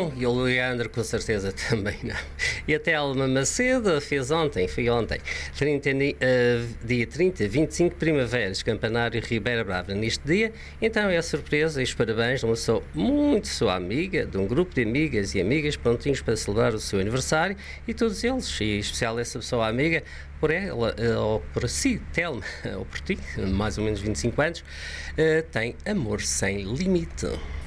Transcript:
não, e o Leandro com certeza também não. E até a Alma Macedo fez ontem, foi ontem, dia 30, 25 Primaveras, Campanário Ribeira Brava. Neste dia, então é a surpresa e os parabéns de uma pessoa muito sua amiga, de um grupo de amigas e amigas prontinhos para celebrar o seu aniversário, e todos eles, e em especial essa pessoa amiga, por ela, ou por si, Telma, ou por ti, mais ou menos 25 anos, tem amor sem limite.